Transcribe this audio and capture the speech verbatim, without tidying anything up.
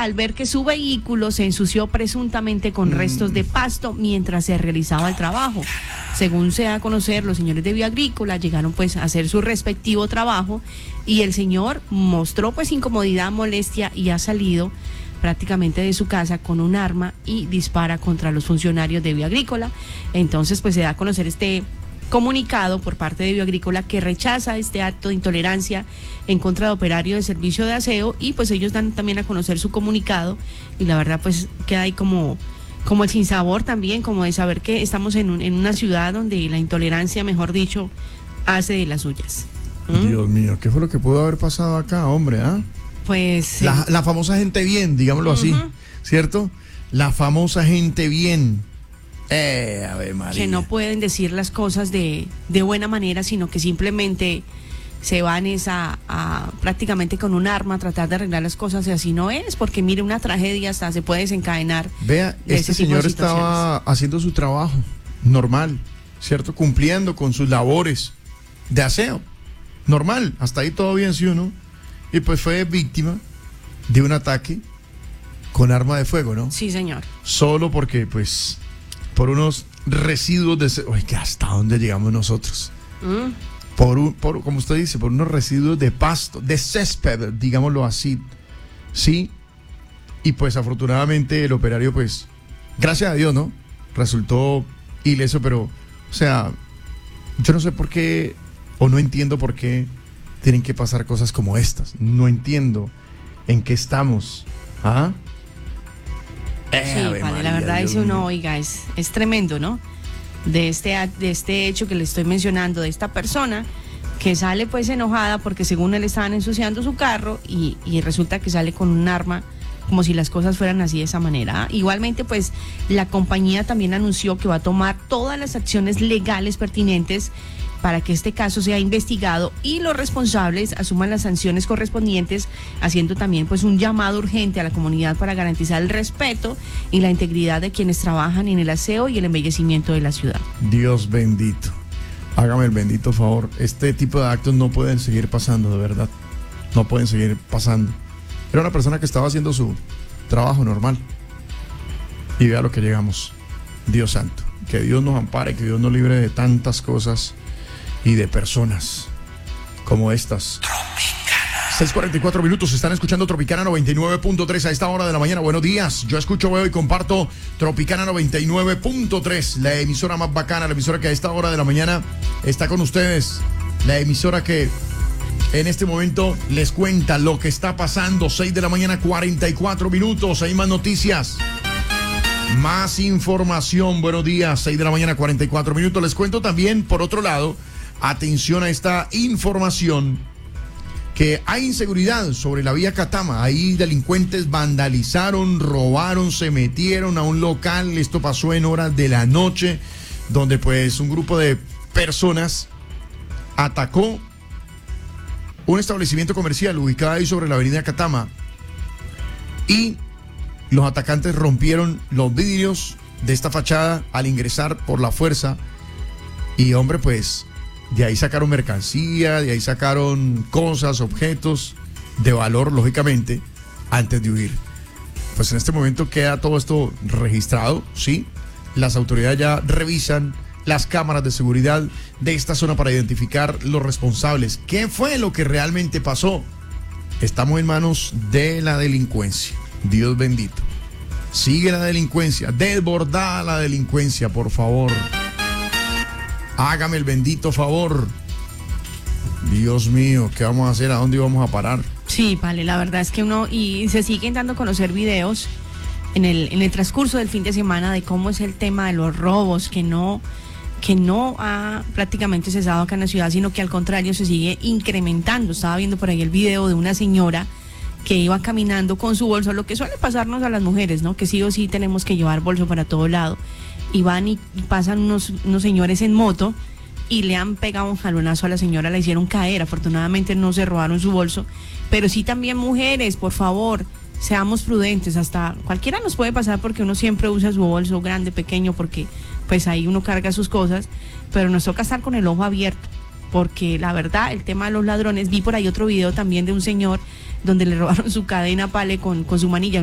al ver que su vehículo se ensució presuntamente con restos de pasto mientras se realizaba el trabajo. Según se da a conocer, los señores de Vía Agrícola llegaron pues a hacer su respectivo trabajo y el señor mostró pues incomodidad, molestia y ha salido prácticamente de su casa con un arma y dispara contra los funcionarios de Vía Agrícola. Entonces pues se da a conocer este comunicado por parte de Vía Agrícola que rechaza este acto de intolerancia en contra de operario de servicio de aseo y pues ellos dan también a conocer su comunicado y la verdad pues queda ahí como, como el sinsabor también, como de saber que estamos en, un, en una ciudad donde la intolerancia, mejor dicho, hace de las suyas. ¿Mm? Dios mío, ¿qué fue lo que pudo haber pasado acá, hombre? ¿Ah? Pues... La, eh, la famosa gente bien, digámoslo uh-huh. así, ¿cierto? La famosa gente bien. Eh, a ver, María. Que no pueden decir las cosas de, de buena manera, sino que simplemente se van esa, a, prácticamente con un arma a tratar de arreglar las cosas y así no es, porque mire, una tragedia hasta se puede desencadenar. Vea, este señor estaba haciendo su trabajo normal, ¿cierto? Cumpliendo con sus labores de aseo, normal, hasta ahí todo bien, ¿sí o no? Y pues fue víctima de un ataque con arma de fuego, ¿no? Sí, señor. Solo porque, pues, por unos residuos de... Oye, ¿hasta dónde llegamos nosotros? Mm. Por, un, por, como usted dice, por unos residuos de pasto, de césped, digámoslo así. Sí. Y pues, afortunadamente, el operario, pues, gracias a Dios, ¿no? Resultó ileso, pero, o sea, yo no sé por qué, o no entiendo por qué tienen que pasar cosas como estas. No entiendo en qué estamos. ¿Ah? Sí, vale, María, la verdad dice uno, oiga, es, es tremendo, ¿no? De este, de este hecho que le estoy mencionando, de esta persona que sale pues enojada porque según él estaban ensuciando su carro y, y resulta que sale con un arma, como si las cosas fueran así de esa manera. Igualmente pues la compañía también anunció que va a tomar todas las acciones legales pertinentes para que este caso sea investigado y los responsables asuman las sanciones correspondientes, haciendo también pues un llamado urgente a la comunidad para garantizar el respeto y la integridad de quienes trabajan en el aseo y el embellecimiento de la ciudad. Dios bendito, hágame el bendito favor, este tipo de actos no pueden seguir pasando, de verdad, no pueden seguir pasando. Era una persona que estaba haciendo su trabajo normal y vea lo que llegamos. Dios santo, que Dios nos ampare, que Dios nos libre de tantas cosas y de personas como estas. Tropicana. seis cuarenta y cuatro minutos, están escuchando Tropicana noventa y nueve punto tres a esta hora de la mañana. Buenos días, yo escucho, veo y comparto Tropicana noventa y nueve punto tres, la emisora más bacana, la emisora que a esta hora de la mañana está con ustedes, la emisora que en este momento les cuenta lo que está pasando. Seis de la mañana, cuarenta y cuatro minutos, hay más noticias, más información. Buenos días, seis de la mañana, cuarenta y cuatro minutos. Les cuento también, por otro lado, atención a esta información, que hay inseguridad sobre la vía Catama. Ahí delincuentes vandalizaron, robaron, se metieron a un local. Esto pasó en horas de la noche, donde pues un grupo de personas atacó un establecimiento comercial ubicado ahí sobre la avenida Catama y los atacantes rompieron los vidrios de esta fachada al ingresar por la fuerza y, hombre, pues de ahí sacaron mercancía, de ahí sacaron cosas, objetos de valor, lógicamente, antes de huir. Pues en este momento queda todo esto registrado, ¿sí? Las autoridades ya revisan las cámaras de seguridad de esta zona para identificar los responsables. ¿Qué fue lo que realmente pasó? Estamos en manos de la delincuencia. Dios bendito. Sigue la delincuencia, desbordada la delincuencia, por favor. Hágame el bendito favor. Dios mío, ¿qué vamos a hacer? ¿A dónde vamos a parar? Sí, vale, la verdad es que uno, y se siguen dando a conocer videos en el, en el transcurso del fin de semana de cómo es el tema de los robos, que no, que no ha prácticamente cesado acá en la ciudad, sino que al contrario se sigue incrementando. Estaba viendo por ahí el video de una señora que iba caminando con su bolso, lo que suele pasarnos a las mujeres, ¿no? Que sí o sí tenemos que llevar bolso para todo lado. Y van y pasan unos, unos señores en moto y le han pegado un jalonazo a la señora, la hicieron caer. Afortunadamente no se robaron su bolso, pero sí también mujeres, por favor, seamos prudentes. Hasta cualquiera nos puede pasar porque uno siempre usa su bolso grande, pequeño, porque pues ahí uno carga sus cosas, pero nos toca estar con el ojo abierto, porque la verdad, el tema de los ladrones, vi por ahí otro video también de un señor donde le robaron su cadena pale con, con su manilla.